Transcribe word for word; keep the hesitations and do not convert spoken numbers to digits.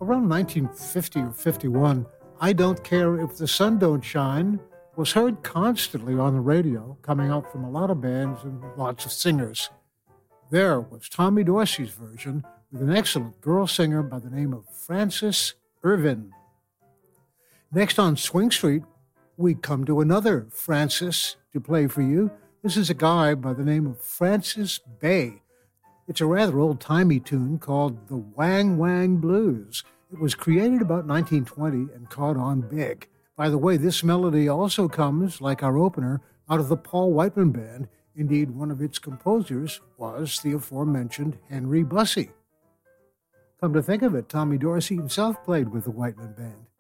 Around nineteen fifty or fifty-one, I Don't Care If the Sun Don't Shine was heard constantly on the radio, coming out from a lot of bands and lots of singers. There was Tommy Dorsey's version with an excellent girl singer by the name of Frances Irvin. Next on Swing Street, we come to another Francis to play for you. This is a guy by the name of Francis Bay. It's a rather old-timey tune called the Wang Wang Blues. It was created about nineteen twenty and caught on big. By the way, this melody also comes, like our opener, out of the Paul Whiteman Band. Indeed, one of its composers was the aforementioned Henry Bussey. Come to think of it, Tommy Dorsey himself played with the Whiteman Band.